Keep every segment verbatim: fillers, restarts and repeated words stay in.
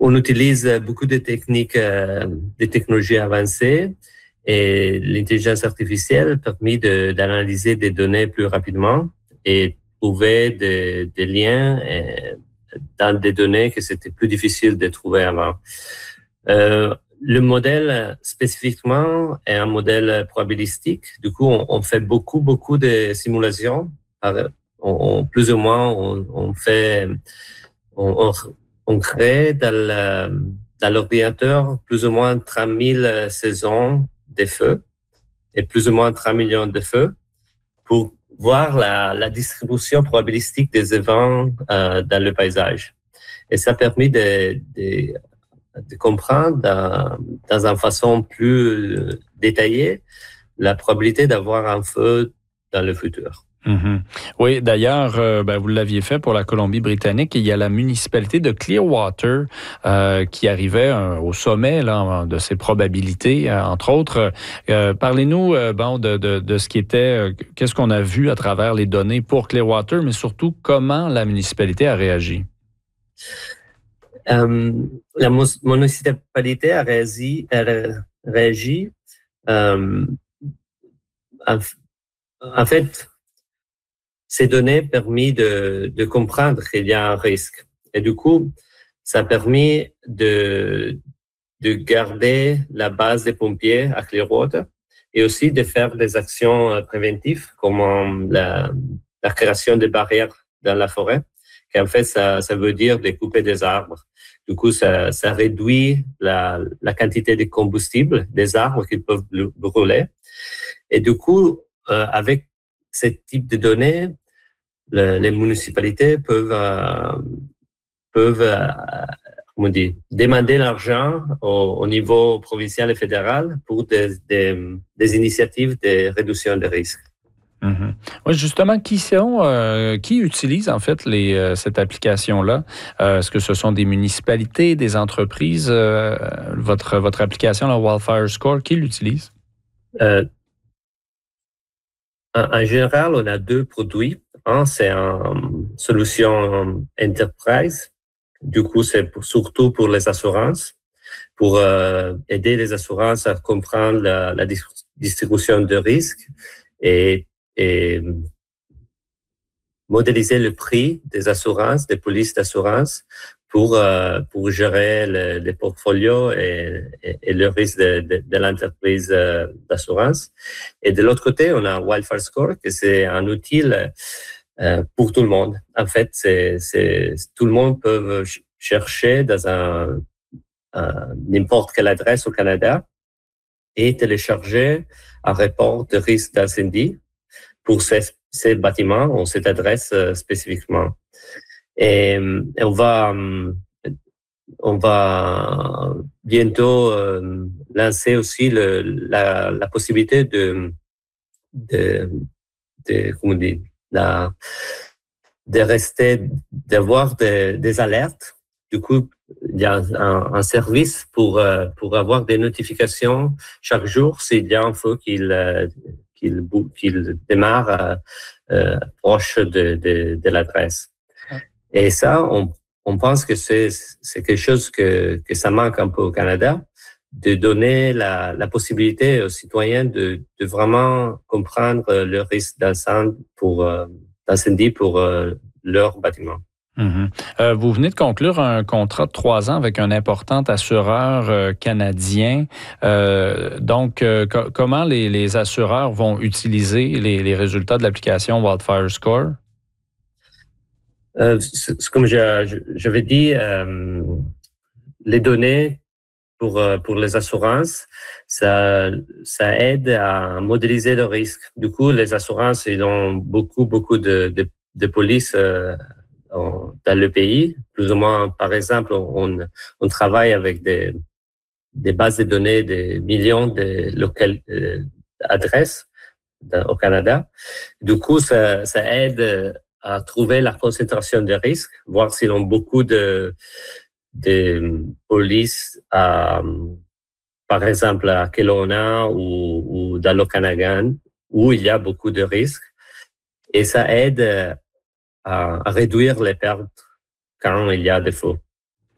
on utilise beaucoup de techniques, euh, de technologies avancées et l'intelligence artificielle permet de, d'analyser des données plus rapidement et trouver des, des liens euh, dans des données que c'était plus difficile de trouver avant. Euh, le modèle spécifiquement est un modèle probabilistique. Du coup, on, on fait beaucoup, beaucoup de simulations. On, on, plus ou moins, on, on fait, on, on, on crée dans, le, dans l'ordinateur plus ou moins trente mille saisons de feux et plus ou moins trois millions de feux pour voir la, la distribution probabilistique des événements euh, dans le paysage. Et ça permet de, de, de comprendre dans, dans une façon plus détaillée la probabilité d'avoir un feu dans le futur. Mm-hmm. Oui, d'ailleurs, euh, ben, vous l'aviez fait pour la Colombie-Britannique. Il y a la municipalité de Clearwater euh, qui arrivait euh, au sommet là, de ses probabilités, euh, entre autres. Euh, parlez-nous euh, bon, de, de, de ce qui était, euh, qu'est-ce qu'on a vu à travers les données pour Clearwater, mais surtout comment la municipalité a réagi. Euh, la municipalité a réagi, a réagi euh, en, en fait, ces données permis de, de comprendre qu'il y a un risque. Et du coup, ça a permis de, de garder la base des pompiers à Clearwater et aussi de faire des actions préventives comme la, la création de barrières dans la forêt. Et en fait, ça, ça veut dire de couper des arbres. Du coup, ça, ça réduit la, la quantité de combustible des arbres qui peuvent brûler. Et du coup, euh, avec ce type de données, le, les municipalités peuvent, euh, peuvent euh, comment dire, demander l'argent au, au niveau provincial et fédéral pour des, des, des initiatives de réduction des risques. Mm-hmm. Oui, justement, qui sont, euh, qui utilisent en fait les, euh, cette application-là? Euh, est-ce que ce sont des municipalités, des entreprises? Euh, votre, votre application, la Wildfire Score, qui l'utilise? Euh, en, en général, on a deux produits. Un, c'est une solution enterprise. Du coup, c'est pour, surtout pour les assurances, pour euh, aider les assurances à comprendre la, la distribution de risques et, et modéliser le prix des assurances, des polices d'assurance pour, euh, pour gérer le, les portfolios et, et, et le risque de, de, de l'entreprise euh, d'assurance. Et de l'autre côté, on a Wildfire Score, que c'est un outil euh, pour tout le monde. En fait, c'est, c'est, tout le monde peut chercher dans un, un, n'importe quelle adresse au Canada et télécharger un rapport de risque d'incendie pour ces, ces bâtiments ou cette adresse euh, spécifiquement. Et, et on va, on va bientôt euh, lancer aussi le, la, la possibilité de, de, de comment dire, la, de rester, d'avoir des, des alertes. Du coup, il y a un, un service pour, euh, pour avoir des notifications chaque jour s'il y a un feu qu'il, euh, qu'il, qu'il démarre euh, proche de, de, de l'adresse. Et ça, on, on pense que c'est, c'est quelque chose que, que ça manque un peu au Canada, de donner la, la possibilité aux citoyens de, de vraiment comprendre le risque d'incendie pour, euh, d'incendie pour euh, leur bâtiment. Mm-hmm. Euh, vous venez de conclure un contrat de trois ans avec un important assureur euh, canadien. Euh, donc, euh, co- comment les, les assureurs vont utiliser les, les résultats de l'application Wildfire Score? Euh, c- comme je, je, j'avais dit, euh, les données pour, pour les assurances, ça, ça aide à modéliser le risque. Du coup, les assurances, ils ont beaucoup, beaucoup de, de, de polices euh, dans le pays. Plus ou moins, par exemple, on, on travaille avec des, des bases de données, des millions de locales, euh, adresses dans, au Canada. Du coup, ça, ça aide à trouver la concentration des risques, voir s'ils ont beaucoup de, de polices à, par exemple, à Kelowna ou, ou dans l'Okanagan, où il y a beaucoup de risques. Et ça aide à, à réduire les pertes quand il y a des feux.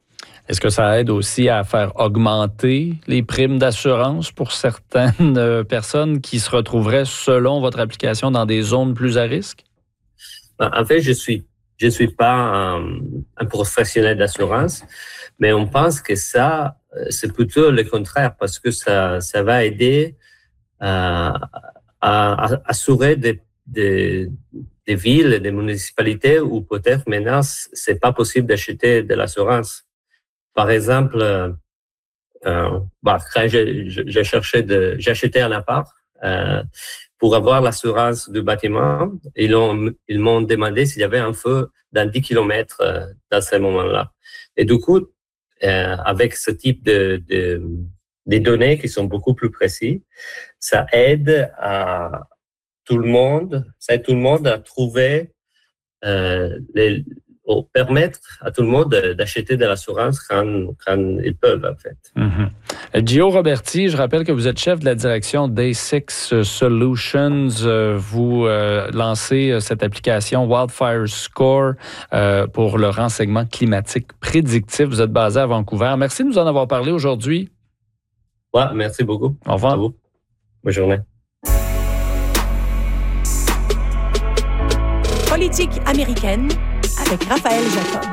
Est-ce que ça aide aussi à faire augmenter les primes d'assurance pour certaines personnes qui se retrouveraient, selon votre application, dans des zones plus à risque? En fait, je suis je suis pas un, un professionnel d'assurance, mais on pense que ça, c'est plutôt le contraire parce que ça, ça va aider à, à, à assurer des, des, des villes, des municipalités où peut-être maintenant c'est pas possible d'acheter de l'assurance. Par exemple, euh, bah, quand j'ai, j'ai cherché de, j'ai acheté un appart, euh, pour avoir l'assurance du bâtiment, ils, ont, ils m'ont demandé s'il y avait un feu dans dix kilomètres euh, dans ce moment-là. Et du coup, euh, avec ce type de, de, de données qui sont beaucoup plus précises, ça aide à tout le monde, ça aide tout le monde à trouver, euh, les, ou permettre à tout le monde d'acheter de l'assurance quand, quand ils peuvent, en fait. Mm-hmm. Gio Roberti, je rappelle que vous êt chef de la direction Day six Solutions. Vous euh, lancez cette application Wildfire Score euh, pour le renseignement climatique prédictif. Vous êtes basé à Vancouver. Merci de nous en avoir parlé aujourd'hui. Ouais, merci beaucoup. Au revoir. À vous. Bonne journée. Politique américaine avec Raphaël Jacob.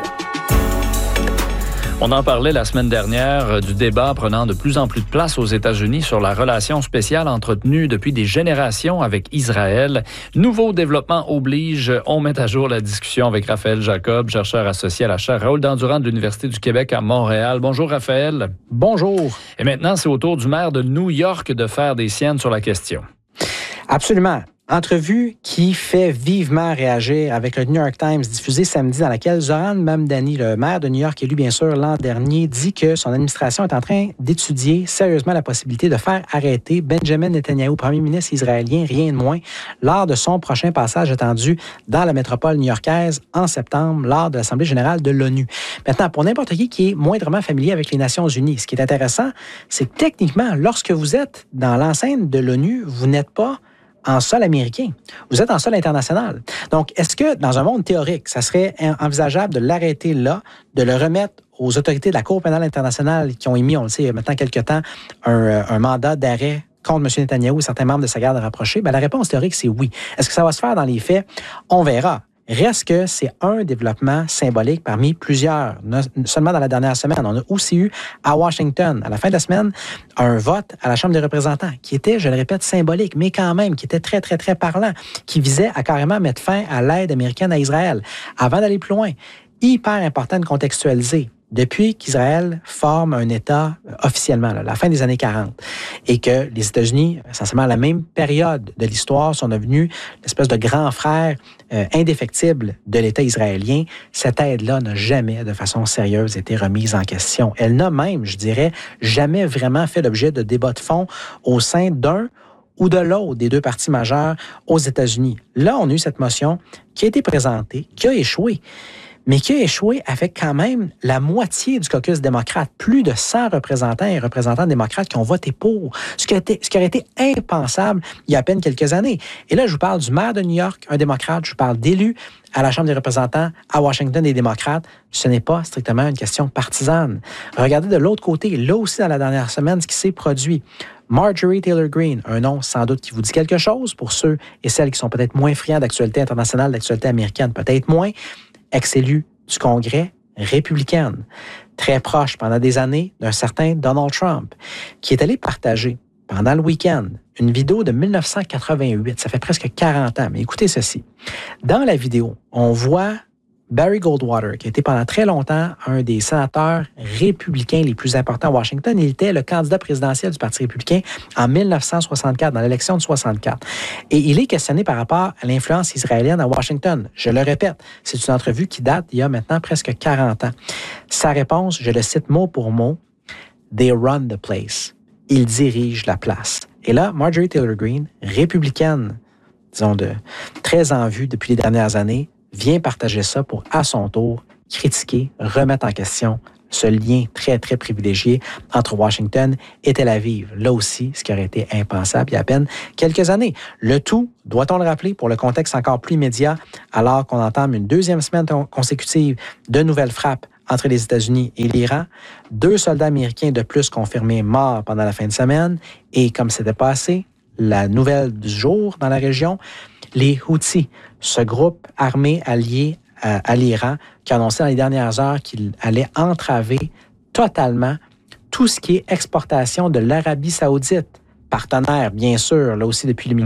On en parlait la semaine dernière du débat prenant de plus en plus de place aux États-Unis sur la relation spéciale entretenue depuis des générations avec Israël. Nouveau développement oblige, on met à jour la discussion avec Raphaël Jacob, chercheur associé à la chaire Raoul Dandurand de l'Université du Québec à Montréal. Bonjour Raphaël. Bonjour. Et maintenant, c'est au tour du maire de New York de faire des siennes sur la question. Absolument. Entrevue qui fait vivement réagir avec le New York Times diffusée samedi dans laquelle Zoran Mamdani, le maire de New York élu bien sûr l'an dernier, dit que son administration est en train d'étudier sérieusement la possibilité de faire arrêter Benjamin Netanyahu, premier ministre israélien, rien de moins, lors de son prochain passage attendu dans la métropole new-yorkaise en septembre lors de l'Assemblée générale de l'ONU. Maintenant, pour n'importe qui qui est moindrement familier avec les Nations unies, ce qui est intéressant, c'est que techniquement, lorsque vous êtes dans l'enceinte de l'ONU, vous n'êtes pas en sol américain. Vous êtes en sol international. Donc, est-ce que, dans un monde théorique, ça serait envisageable de l'arrêter là, de le remettre aux autorités de la Cour pénale internationale qui ont émis, on le sait, il y a maintenant quelque temps, un, un mandat d'arrêt contre M. Netanyahou et certains membres de sa garde rapprochée? Bien, la réponse théorique, c'est oui. Est-ce que ça va se faire dans les faits? On verra. Reste que c'est un développement symbolique parmi plusieurs. Seulement dans la dernière semaine, on a aussi eu à Washington, à la fin de la semaine, un vote à la Chambre des représentants qui était, je le répète, symbolique, mais quand même, qui était très, très, très parlant, qui visait à carrément mettre fin à l'aide américaine à Israël. Avant d'aller plus loin, hyper important de contextualiser. Depuis qu'Israël forme un État officiellement, là, la fin des années quarante, et que les États-Unis, essentiellement à la même période de l'histoire, sont devenus l'espèce de grand frère euh, indéfectible de l'État israélien, cette aide-là n'a jamais, de façon sérieuse, été remise en question. Elle n'a même, je dirais, jamais vraiment fait l'objet de débats de fond au sein d'un ou de l'autre des deux partis majeurs aux États-Unis. Là, on a eu cette motion qui a été présentée, qui a échoué, mais qui a échoué avec quand même la moitié du caucus démocrate. Plus de cent représentants et représentants démocrates qui ont voté pour, ce qui, a été, ce qui aurait été impensable il y a à peine quelques années. Et là, je vous parle du maire de New York, un démocrate, je vous parle d'élus à la Chambre des représentants, à Washington, des démocrates. Ce n'est pas strictement une question partisane. Regardez de l'autre côté, là aussi dans la dernière semaine, ce qui s'est produit. Marjorie Taylor Greene, un nom sans doute qui vous dit quelque chose pour ceux et celles qui sont peut-être moins friands d'actualité internationale, d'actualité américaine, peut-être moins, ex-élue du Congrès républicaine, très proche pendant des années d'un certain Donald Trump, qui est allé partager pendant le week-end une vidéo de dix-neuf cent quatre-vingt-huit, ça fait presque quarante ans, mais écoutez ceci. Dans la vidéo, on voit Barry Goldwater, qui a été pendant très longtemps un des sénateurs républicains les plus importants à Washington. Il était le candidat présidentiel du Parti républicain en dix-neuf cent soixante-quatre, dans l'élection de soixante-quatre. Et il est questionné par rapport à l'influence israélienne à Washington. Je le répète, c'est une entrevue qui date d'il y a maintenant presque quarante ans. Sa réponse, je le cite mot pour mot, « They run the place ». Ils dirigent la place. Et là, Marjorie Taylor Greene, républicaine, disons, de très en vue depuis les dernières années, vient partager ça pour, à son tour, critiquer, remettre en question ce lien très, très privilégié entre Washington et Tel Aviv. Là aussi, ce qui aurait été impensable il y a à peine quelques années. Le tout, doit-on le rappeler, pour le contexte encore plus immédiat, alors qu'on entame une deuxième semaine consécutive de nouvelles frappes entre les États-Unis et l'Iran. Deux soldats américains de plus confirmés morts pendant la fin de semaine. Et comme c'était pas assez, la nouvelle du jour dans la région, les Houthis, ce groupe armé allié à, à l'Iran, qui a annoncé dans les dernières heures qu'il allait entraver totalement tout ce qui est exportation de l'Arabie saoudite, partenaire bien sûr, là aussi depuis le